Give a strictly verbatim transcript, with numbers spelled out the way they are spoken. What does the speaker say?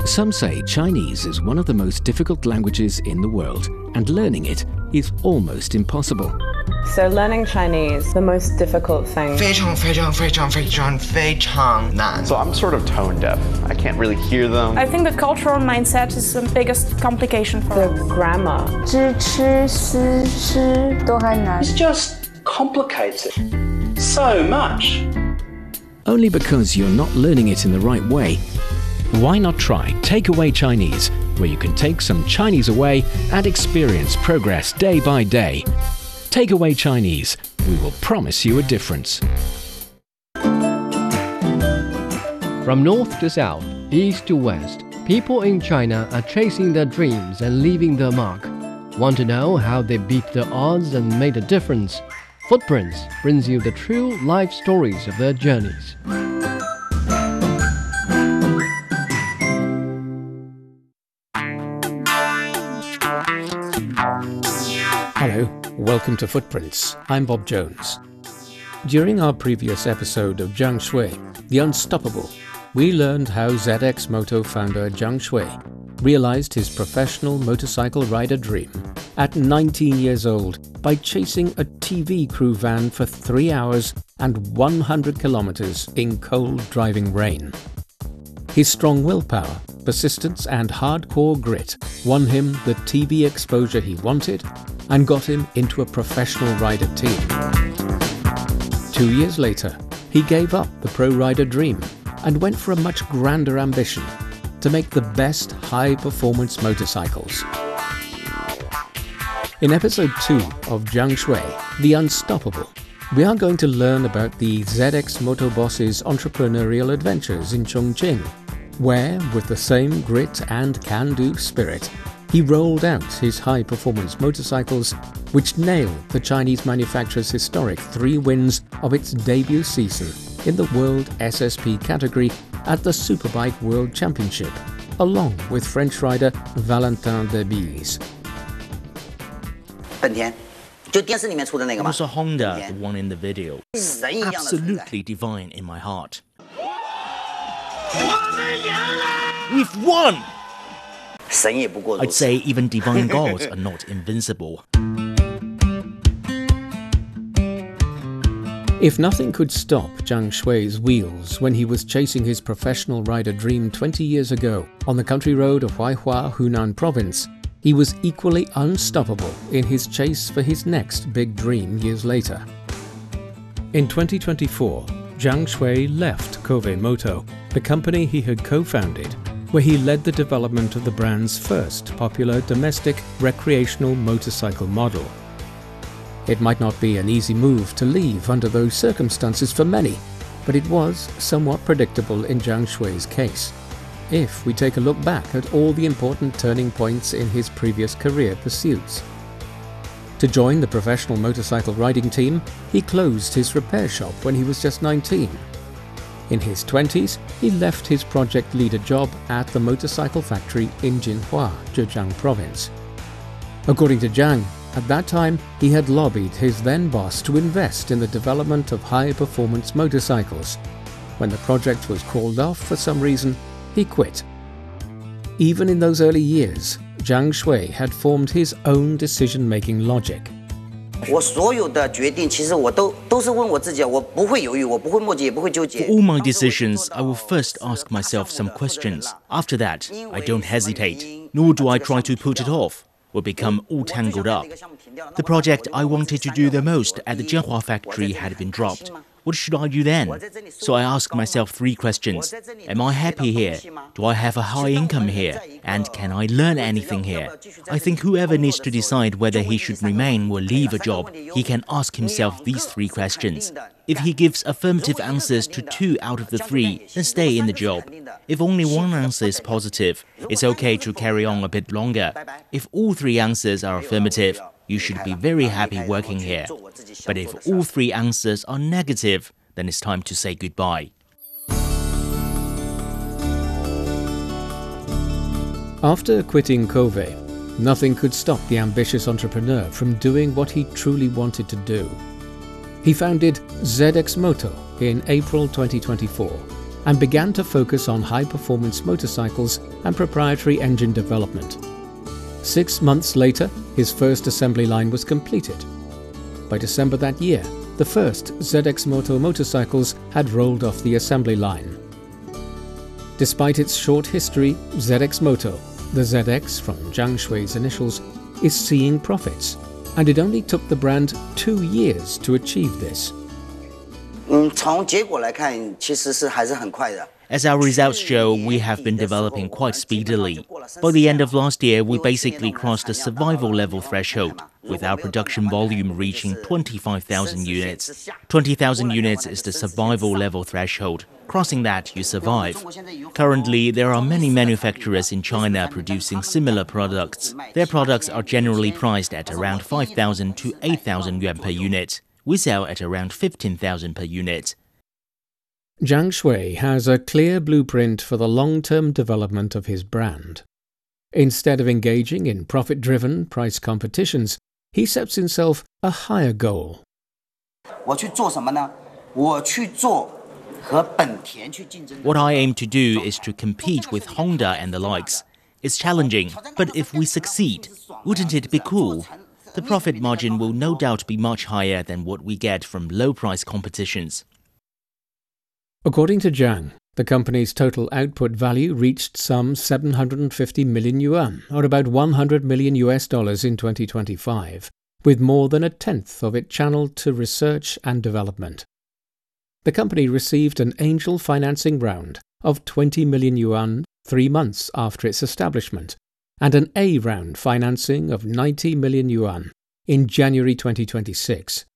Some say Chinese is one of the most difficult languages in the world, and learning it is almost impossible. So learning Chinese, the most difficult thing. 非常非常非常非常非常难. So I'm sort of tone deaf. I can't really hear them. I think the cultural mindset is the biggest complication for The us. grammar. 知吃思吃都还难。 It's just complicated. So much. Only because you're not learning it in the right way. Why not try Takeaway Chinese, where you can take some Chinese away and experience progress day by day. Takeaway Chinese, we will promise you a difference. From north to south, east to west, people in China are chasing their dreams and leaving their mark. Want to know how they beat the odds and made a difference? Footprints brings you the true life stories of their journeys. Hello, welcome to Footprints. I'm Bob Jones. During our previous episode of Zhang Shui, the Unstoppable, we learned how Z X Moto founder Zhang Shui realized his professional motorcycle rider dream at nineteen years old by chasing a T V crew van for three hours and one hundred kilometers in cold driving rain. His strong willpower, persistence and hardcore grit won him the T V exposure he wanted and got him into a professional rider team. Two years later, he gave up the pro rider dream and went for a much grander ambition to make the best high-performance motorcycles. In episode two of Zhang Shui, The Unstoppable, we are going to learn about the Z X Moto boss's entrepreneurial adventures in Chongqing, where, with the same grit and can-do spirit, he rolled out his high-performance motorcycles, which nailed the Chinese manufacturer's historic three wins of its debut season in the World S S P category at the Superbike World Championship, along with French rider Valentin Debise. 本田，就电视里面出的那个 It 吗？ was a Honda, the one in the video. Absolutely divine in my heart. We've won! 神也不过如 I'd 此。 say even divine gods are not invincible. If nothing could stop Zhang Shui's wheels when he was chasing his professional rider dream twenty years ago on the country road of Huaihua, Hunan province, he was equally unstoppable in his chase for his next big dream years later. In twenty twenty-four, Zhang Shui left Kove Moto, the company he had co-founded, where he led the development of the brand's first popular domestic recreational motorcycle model. It might not be an easy move to leave under those circumstances for many, but it was somewhat predictable in Zhang Shui's case, if we take a look back at all the important turning points in his previous career pursuits. To join the professional motorcycle riding team, he closed his repair shop when he was just nineteen. In his twenties, he left his project leader job at the motorcycle factory in Jinhua, Zhejiang province. According to Zhang, at that time, he had lobbied his then boss to invest in the development of high-performance motorcycles. When the project was called off for some reason, he quit. Even in those early years, Zhang Shui had formed his own decision-making logic. 我所有的决定，其实我都都是问我自己，我不会犹豫，我不会墨迹，也不会纠 For 结。 all my decisions, I will first ask myself some questions. After that, I don't hesitate, nor do I try to put it off or become all tangled up. The project I wanted to do the most at the Jinhua factory had been dropped. What should I do then? So I ask myself three questions. Am I happy here? Do I have a high income here? And can I learn anything here? I think whoever needs to decide whether he should remain or leave a job, he can ask himself these three questions. If he gives affirmative answers to two out of the three, then stay in the job. If only one answer is positive, it's okay to carry on a bit longer. If all three answers are affirmative, you should be very happy working here. But if all three answers are negative, then it's time to say goodbye. After quitting Kove, nothing could stop the ambitious entrepreneur from doing what he truly wanted to do. He founded Z X Moto in April twenty twenty-four, and began to focus on high-performance motorcycles and proprietary engine development. Six months later, his first assembly line was completed. By December that year, the first Z X Moto motorcycles had rolled off the assembly line. Despite its short history, Z X Moto, the Z X from Zhang Shui's initials, is seeing profits, and it only took the brand two years to achieve this. As our results show, we have been developing quite speedily. By the end of last year, we basically crossed the survival level threshold, with our production volume reaching twenty-five thousand units. twenty thousand units is the survival level threshold. Crossing that, you survive. Currently, there are many manufacturers in China producing similar products. Their products are generally priced at around five thousand to eight thousand yuan per unit. We sell at around fifteen thousand per unit. Zhang Shui has a clear blueprint for the long-term development of his brand. Instead of engaging in profit-driven price competitions, he sets himself a higher goal. What I aim to do is to compete with Honda and the likes. It's challenging, but if we succeed, wouldn't it be cool? The profit margin will no doubt be much higher than what we get from low-price competitions. According to Zhang, the company's total output value reached some seven hundred fifty million yuan, or about one hundred million U S dollars in twenty twenty-five, with more than a tenth of it channeled to research and development. The company received an angel financing round of twenty million yuan three months after its establishment, and an A round financing of ninety million yuan in January twenty twenty-six.